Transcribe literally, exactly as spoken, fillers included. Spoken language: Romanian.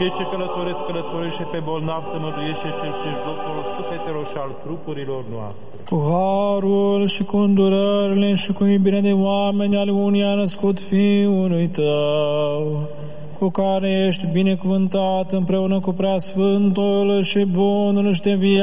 cei ce călătoresc, călătorește, pe bolnav tămăduiește, cel ce-și doctorul sufletelor și al trupurilor noastre. Cu harul și cu îndurările și cu iubirea de oameni al unii a născut Fiului Tău, cu care ești binecuvântat împreună cu Preasfântul și Bunul și de viață